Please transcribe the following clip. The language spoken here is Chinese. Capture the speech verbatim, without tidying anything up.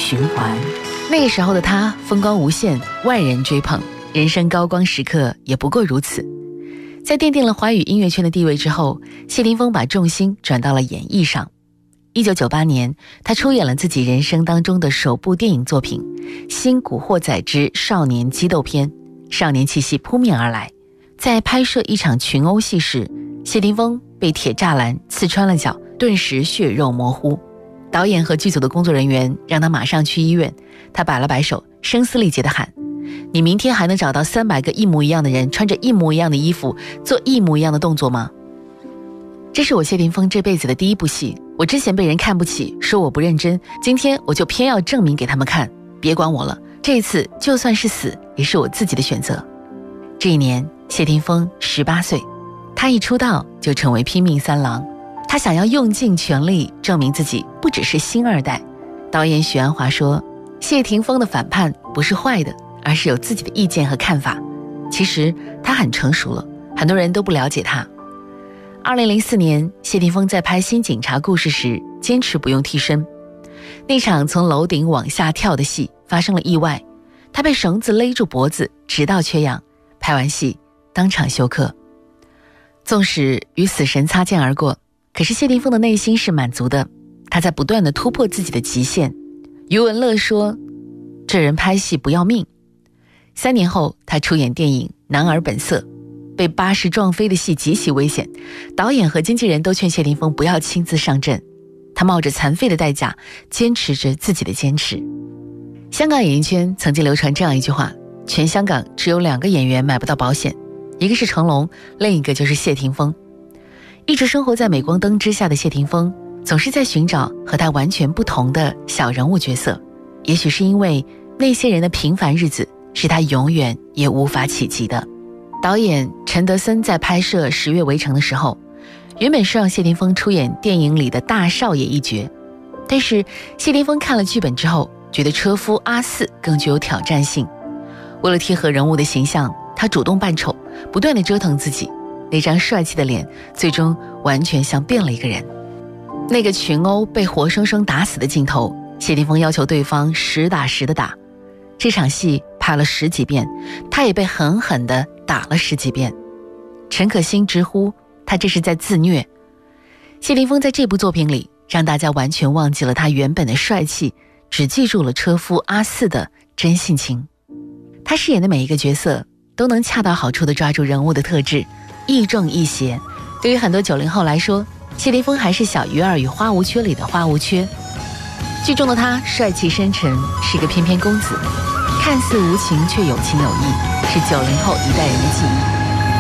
循环。那个时候的他风光无限，万人追捧，人生高光时刻也不过如此。在奠定了华语音乐圈的地位之后，谢霆锋把重心转到了演艺上。一九九八年，他出演了自己人生当中的首部电影作品《新古惑仔之少年激斗篇》，少年气息扑面而来。在拍摄一场群殴戏时，谢霆锋被铁栅栏刺穿了脚，顿时血肉模糊。导演和剧组的工作人员让他马上去医院，他摆了摆手，声嘶力竭地喊：你明天还能找到三百个一模一样的人，穿着一模一样的衣服，做一模一样的动作吗？这是我谢霆锋这辈子的第一部戏，我之前被人看不起，说我不认真，今天我就偏要证明给他们看，别管我了，这一次就算是死，也是我自己的选择。这一年，谢霆锋十八岁，他一出道就成为拼命三郎，他想要用尽全力证明自己不只是星二代。导演许鞍华说，谢霆锋的反叛不是坏的，而是有自己的意见和看法。其实他很成熟了，很多人都不了解他。二零零四年，谢霆锋在拍《新警察故事》时坚持不用替身，那场从楼顶往下跳的戏发生了意外，他被绳子勒住脖子，直到缺氧，拍完戏当场休克。纵使与死神擦肩而过，可是谢霆锋的内心是满足的，他在不断地突破自己的极限。余文乐说，这人拍戏不要命。三年后，他出演电影《男儿本色》，被巴士撞飞的戏极其危险，导演和经纪人都劝谢霆锋不要亲自上阵，他冒着残废的代价，坚持着自己的坚持。香港演艺圈曾经流传这样一句话，全香港只有两个演员买不到保险，一个是成龙，另一个就是谢霆锋。一直生活在镁光灯之下的谢霆锋，总是在寻找和他完全不同的小人物角色，也许是因为那些人的平凡日子是他永远也无法企及的。导演陈德森在拍摄《十月围城》的时候，原本是让谢霆锋出演电影里的大少爷一角，但是谢霆锋看了剧本之后，觉得车夫阿四更具有挑战性。为了贴合人物的形象，他主动扮丑，不断地折腾自己，那张帅气的脸最终完全像变了一个人。那个群殴被活生生打死的镜头，谢霆锋要求对方实打实的打。这场戏拍了十几遍，他也被狠狠地打了十几遍。陈可辛直呼他这是在自虐。谢霆锋在这部作品里让大家完全忘记了他原本的帅气，只记住了车夫阿四的真性情。他饰演的每一个角色都能恰到好处地抓住人物的特质，亦正亦邪。对于很多九零后来说，谢霆锋还是小鱼儿与花无缺里的花无缺。剧中的他帅气深沉，是个翩翩公子，看似无情却有情有义，是九零后一代人的记忆。